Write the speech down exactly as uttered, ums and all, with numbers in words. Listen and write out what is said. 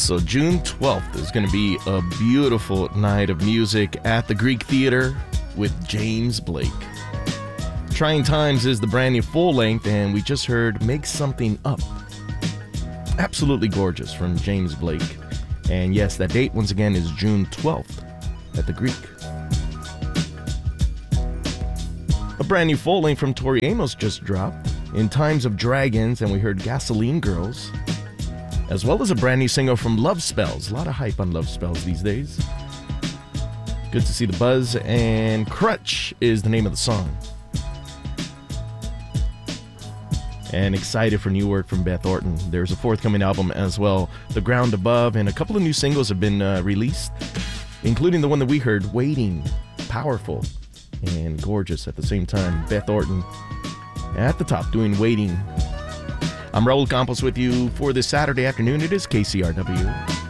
Also, June twelfth is going to be a beautiful night of music at the Greek Theater with James Blake. Trying Times is the brand new full length, and we just heard Make Something Up. Absolutely gorgeous from James Blake. And yes, that date once again is June twelfth at the Greek. A brand new full length from Tori Amos just dropped, In Times of Dragons, and we heard Gasoline Girls, as well as a brand new single from Love Spells. A lot of hype on Love Spells these days. Good to see the buzz, and Crutch is the name of the song. And excited for new work from Beth Orton. There's a forthcoming album as well, The Ground Above, and a couple of new singles have been uh, released, including the one that we heard, Waiting. Powerful and gorgeous at the same time. Beth Orton at the top doing Waiting. I'm Raul Campos with you for this Saturday afternoon. It is K C R W.